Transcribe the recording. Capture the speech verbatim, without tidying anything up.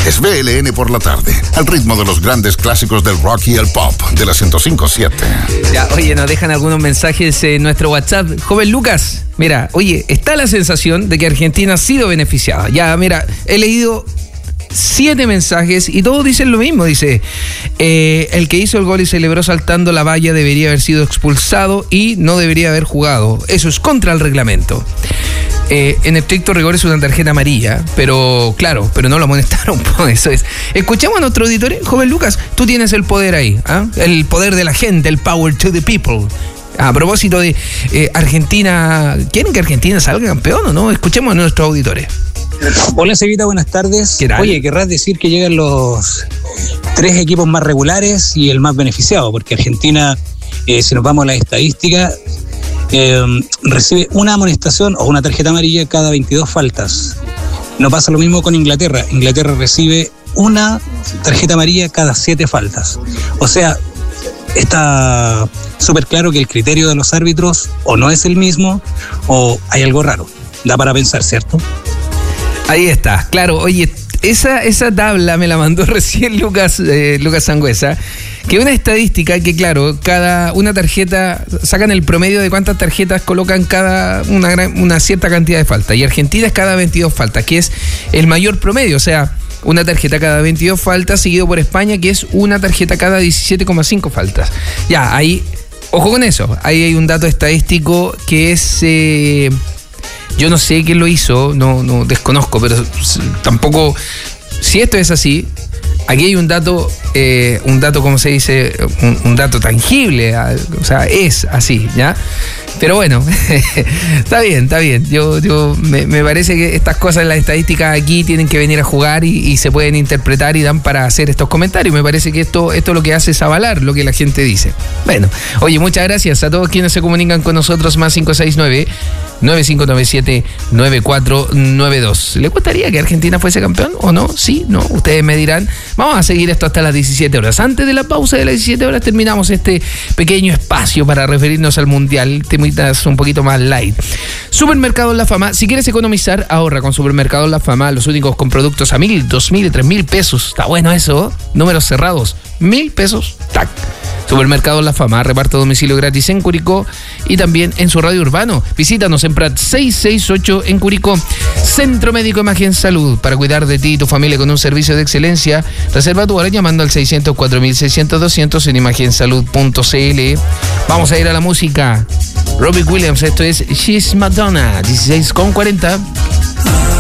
Es B L N por la tarde, al ritmo de los grandes clásicos del rock y el pop de la ciento cinco punto siete. Ya, oye, nos dejan algunos mensajes en nuestro WhatsApp. Joven Lucas, mira, oye, está la sensación de que Argentina ha sido beneficiada. Ya, mira, he leído siete mensajes y todos dicen lo mismo. Dice, eh, el que hizo el gol y celebró saltando la valla debería haber sido expulsado y no debería haber jugado. Eso es contra el reglamento. Eh, en estricto rigor es una tarjeta amarilla, pero claro, pero no lo amonestaron, pues eso es. Escuchamos a nuestro auditor, joven Lucas, tú tienes el poder ahí, ¿eh? El poder de la gente, el power to the people. A propósito de eh, Argentina, ¿quieren que Argentina salga campeón o no? Escuchemos a nuestros auditores. Hola, Cevita, buenas tardes. ¿Qué tal? Oye, querrás decir que llegan los tres equipos más regulares y el más beneficiado, porque Argentina, eh, si nos vamos a la estadística, eh, recibe una amonestación o una tarjeta amarilla cada veintidós faltas. No pasa lo mismo con Inglaterra. Inglaterra recibe una tarjeta amarilla cada siete faltas. O sea, está súper claro que el criterio de los árbitros o no es el mismo o hay algo raro. Da para pensar, ¿cierto? Ahí está, claro. Oye, esa, esa tabla me la mandó recién Lucas, eh, Lucas Sangüesa, que es una estadística que, claro, cada una tarjeta, sacan el promedio de cuántas tarjetas colocan cada una, gran, una cierta cantidad de faltas. Y Argentina es cada veintidós faltas, que es el mayor promedio, o sea, una tarjeta cada veintidós faltas, seguido por España, que es una tarjeta cada diecisiete coma cinco faltas. Ya, ahí, ojo con eso, ahí hay un dato estadístico que es... Eh, Yo no sé quién lo hizo, no, no desconozco, pero tampoco, si esto es así, aquí hay un dato, eh, un dato, ¿cómo se dice? Un, un dato tangible, o sea, es así, ¿ya? Pero bueno, está bien, está bien. Yo, yo me, me parece que estas cosas, las estadísticas aquí tienen que venir a jugar y, y se pueden interpretar y dan para hacer estos comentarios. Me parece que esto, esto lo que hace es avalar lo que la gente dice. Bueno, oye, muchas gracias a todos quienes se comunican con nosotros, más cinco seis nueve, nueve cinco nueve siete, nueve cuatro nueve dos. ¿Le gustaría que Argentina fuese campeón o no? Sí, no, ustedes me dirán. Vamos a seguir esto hasta las diecisiete horas. Antes de la pausa de las diecisiete horas terminamos este pequeño espacio para referirnos al Mundial. Temitas un poquito más light. Supermercados La Fama. Si quieres economizar, ahorra con Supermercados La Fama. Los únicos con productos a mil, dos mil y tres mil pesos. Está bueno eso. Números cerrados. Mil pesos. Tac. Supermercados La Fama, reparto a domicilio gratis en Curicó y también en su radio urbano. Visítanos en Prat seiscientos sesenta y ocho en Curicó. Centro Médico Imagen Salud, para cuidar de ti y tu familia con un servicio de excelencia. Reserva tu hora llamando al seiscientos cuatro mil seiscientos doscientos en imagensalud punto c l. Vamos a ir a la música. Robbie Williams, esto es She's Madonna, dieciséis con cuarenta.